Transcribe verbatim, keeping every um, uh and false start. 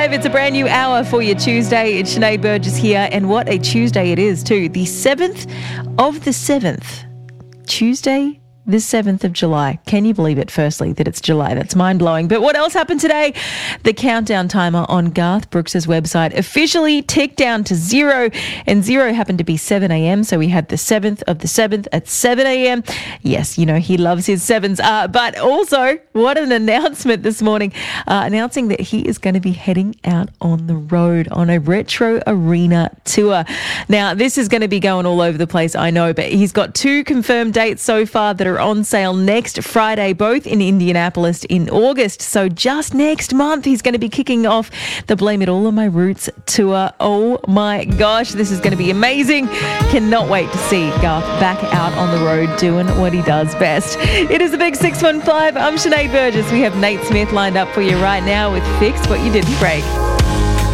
five, it's a brand new hour for your Tuesday. It's Sinead Burgess here, and what a Tuesday it is too. The seventh of the seventh. Tuesday, the seventh of July. Can you believe it, firstly, that it's July? That's mind-blowing. But what else happened today? The countdown timer on Garth Brooks' website officially ticked down to zero, and zero happened to be seven a.m. So we had the seventh of the seventh at seven a.m. Yes, you know, he loves his sevens. Uh, but also, what an announcement this morning, uh, announcing that he is going to be heading out on the road on a Retro Arena tour. Now, this is going to be going all over the place, I know, but he's got two confirmed dates so far that are on sale next Friday, both in Indianapolis in August. So just next month, he's going to be kicking off the Blame It All on My Roots tour. Oh my gosh, this is going to be amazing. Cannot wait to see Garth back out on the road doing what he does best. It is the Big six one five. I'm Sinead Burgess. We have Nate Smith lined up for you right now with Fix What You Didn't Break.